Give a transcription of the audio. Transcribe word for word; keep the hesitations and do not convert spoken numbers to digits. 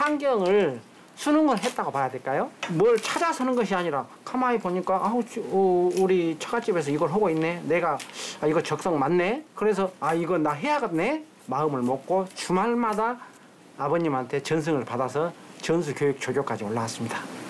환경을 수능을 했다고 봐야 될까요? 뭘 찾아서는 것이 아니라 가만히 보니까 아우 어, 우리 처갓집에서 이걸 하고 있네. 내가 아, 이거 적성 맞네. 그래서 아 이거 나 해야겠네. 마음을 먹고 주말마다 아버님한테 전승을 받아서 전수 교육 조교까지 올라왔습니다.